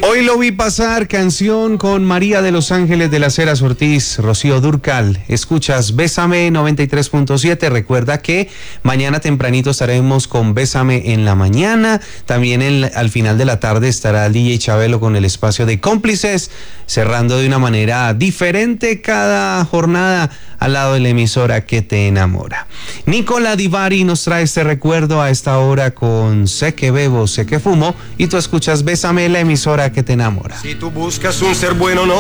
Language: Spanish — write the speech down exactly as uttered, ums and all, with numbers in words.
Hoy lo vi pasar, canción con María de los Ángeles de las Heras Ortiz, Rocío Dúrcal. Escuchas Bésame noventa y tres punto siete. Recuerda que mañana tempranito estaremos con Bésame en la mañana. También en, al final de la tarde estará D J Chabelo con el espacio de cómplices, cerrando de una manera diferente cada jornada al lado de la emisora que te enamora. Nicola Divari nos trae este recuerdo a esta hora con Sé que bebo, sé que fumo, y tú escuchas Bésame, la emisora que te enamora. Si tú buscas un ser bueno, no